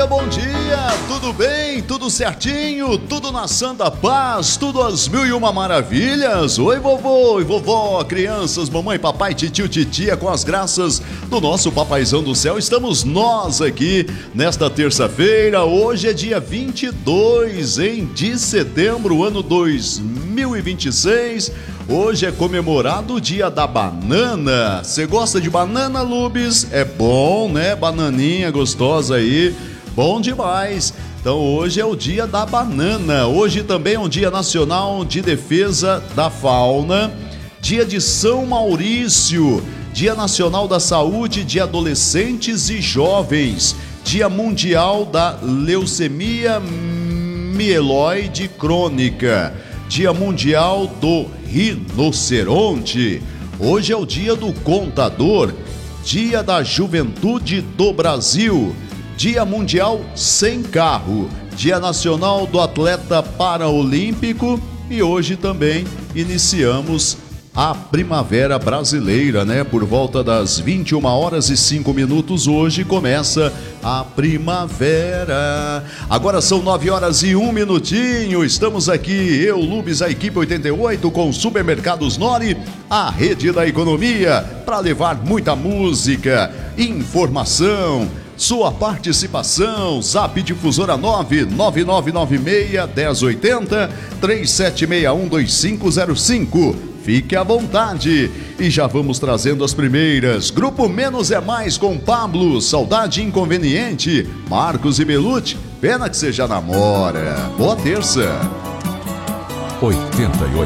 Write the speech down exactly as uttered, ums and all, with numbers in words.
dia, bom dia, tudo bem, tudo certinho, tudo na santa paz, tudo às mil e uma maravilhas. Oi vovô e vovó, crianças, mamãe, papai, titio, titia, com as graças do nosso papaizão do céu, estamos nós aqui nesta terça-feira. Hoje é dia vinte e dois hein, de setembro, ano dois mil e vinte e seis. Hoje é comemorado o dia da banana. Você gosta de banana, Lubes? É bom, né? Bananinha gostosa aí, bom demais. Então hoje é o dia da banana. Hoje também é um dia nacional de defesa da fauna, dia de São Maurício, dia nacional da saúde de adolescentes e jovens, dia mundial da leucemia mieloide crônica, dia mundial do rinoceronte. Hoje é o dia do contador, dia da juventude do Brasil, dia mundial sem carro, dia nacional do atleta paraolímpico e hoje também iniciamos a primavera brasileira, né? Por volta das vinte e uma horas e cinco minutos hoje começa a primavera. Agora são nove horas e um minutinho. Estamos aqui, eu, Lubes, a equipe oitenta e oito com Supermercados Nori, a rede da economia, para levar muita música, informação, sua participação. Zap Difusora nove nove nove nove seis um zero oito zero três sete seis um dois cinco zero cinco. Fique à vontade e já vamos trazendo as primeiras. Grupo Menos é Mais com Pablo, Saudade Inconveniente, Marcos e Belucci, Pena que você já namora. Boa terça. oitenta e oito